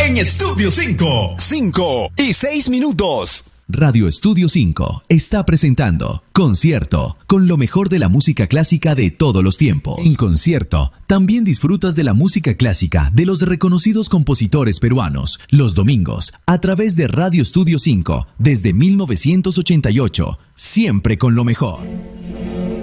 en Estudio 5. 5 y 6 minutos. Radio Estudio 5 está presentando Concierto, con lo mejor de la música clásica de todos los tiempos. En Concierto, también disfrutas de la música clásica de los reconocidos compositores peruanos, los domingos, a través de Radio Estudio 5, desde 1988, siempre con lo mejor.